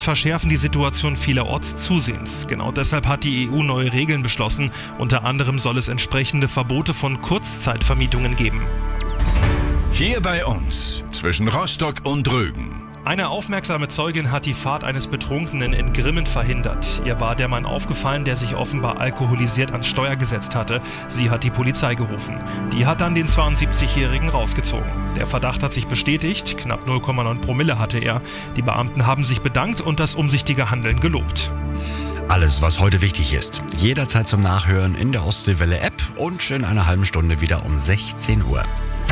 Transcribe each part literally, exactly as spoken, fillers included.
verschärfen die Situation vielerorts zusehends. Genau deshalb hat die E U neue Regeln beschlossen. Unter anderem soll es entsprechende Verbote von Kurzzeitvermietungen geben. Hier bei uns, zwischen Rostock und Rügen. Eine aufmerksame Zeugin hat die Fahrt eines Betrunkenen in Grimmen verhindert. Ihr war der Mann aufgefallen, der sich offenbar alkoholisiert ans Steuer gesetzt hatte. Sie hat die Polizei gerufen. Die hat dann den zweiundsiebzigjährigen rausgezogen. Der Verdacht hat sich bestätigt, knapp null Komma neun Promille hatte er. Die Beamten haben sich bedankt und das umsichtige Handeln gelobt. Alles, was heute wichtig ist, jederzeit zum Nachhören in der Ostseewelle-App und in einer halben Stunde wieder um sechzehn Uhr.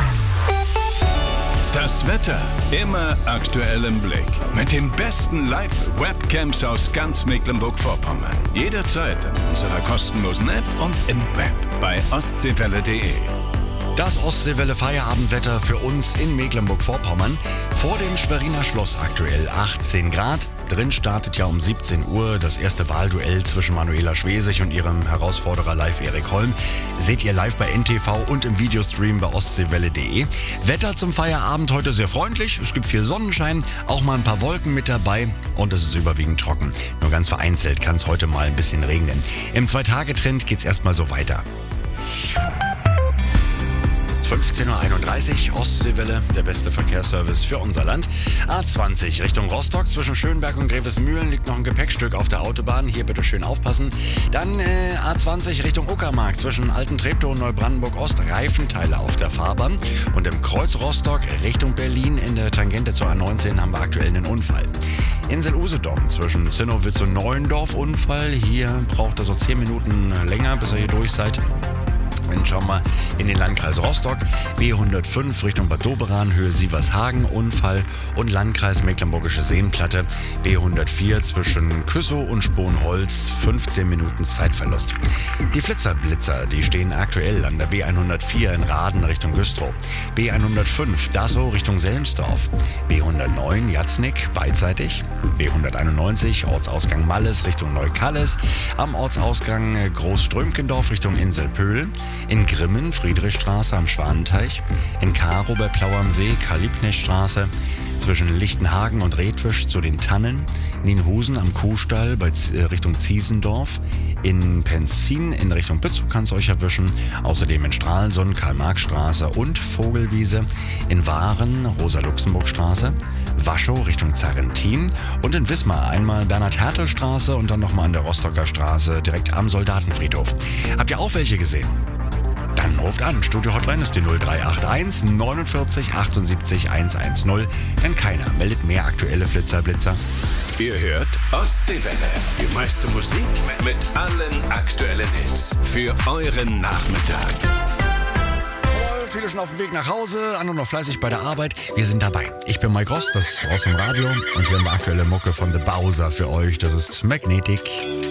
Das Wetter immer aktuell im Blick. Mit den besten Live-Webcams aus ganz Mecklenburg-Vorpommern. Jederzeit in unserer kostenlosen App und im Web bei ostseewelle punkt de. Das Ostseewelle-Feierabendwetter für uns in Mecklenburg-Vorpommern. Vor dem Schweriner Schloss aktuell achtzehn Grad. Drin startet ja um siebzehn Uhr das erste Wahlduell zwischen Manuela Schwesig und ihrem Herausforderer live Erik Holm. Seht ihr live bei N T V und im Videostream bei ostseewelle punkt de. Wetter zum Feierabend heute sehr freundlich. Es gibt viel Sonnenschein, auch mal ein paar Wolken mit dabei und es ist überwiegend trocken. Nur ganz vereinzelt kann es heute mal ein bisschen regnen. Im Zwei-Tage-Trend geht es erstmal so weiter. fünfzehn Uhr einunddreißig, Ostseewelle, der beste Verkehrsservice für unser Land. A zwanzig Richtung Rostock, zwischen Schönberg und Grevesmühlen liegt noch ein Gepäckstück auf der Autobahn. Hier bitte schön aufpassen. Dann äh, A zwanzig Richtung Uckermark, zwischen Alten Treptow und Neubrandenburg-Ost, Reifenteile auf der Fahrbahn. Und im Kreuz Rostock Richtung Berlin in der Tangente zur A neunzehn haben wir aktuell einen Unfall. Insel Usedom, zwischen Zinnowitz und Neuendorf, Unfall. Hier braucht er so zehn Minuten länger, bis ihr hier durch seid. Dann schauen wir in den Landkreis Rostock, B hundertfünf Richtung Bad Doberan, Höhe Sievershagen, Unfall und Landkreis Mecklenburgische Seenplatte, B hundertvier zwischen Küssow und Sponholz, fünfzehn Minuten Zeitverlust. Die Flitzerblitzer, die stehen aktuell an der B hundertvier in Raden Richtung Güstrow, B hundertfünf Dassow Richtung Selmsdorf, B hundertneun Jatznick beidseitig, B hunderteinundneunzig Ortsausgang Malles Richtung Neukalles, am Ortsausgang Großströmkendorf Richtung Inselpöhl, in Grimmen, Friedrichstraße am Schwanenteich, in Karow bei Plau am See, Karl-Liebknecht-Straße, zwischen Lichtenhagen und Redwisch zu den Tannen, Nienhusen am Kuhstall bei äh, Richtung Ziesendorf, in Penzin in Richtung Bützow kann es euch erwischen, außerdem in Stralsund, Karl-Marx-Straße und Vogelwiese, in Waren, Rosa-Luxemburg-Straße, Waschow Richtung Zarrentin und in Wismar einmal Bernhard-Hertel-Straße und dann nochmal an der Rostocker Straße direkt am Soldatenfriedhof. Habt ihr auch welche gesehen? Dann ruft an. Studio-Hotline ist die null drei acht eins neunundvierzig achtundsiebzig hundertzehn. Denn keiner meldet mehr aktuelle Flitzerblitzer. Ihr hört Ostseewelle. Die meiste Musik mit allen aktuellen Hits. Für euren Nachmittag. Viele schon auf dem Weg nach Hause, andere noch fleißig bei der Arbeit. Wir sind dabei. Ich bin Mike Ross, das ist aus dem Radio und hier haben wir aktuelle Mucke von The Bowser für euch. Das ist Magnetic.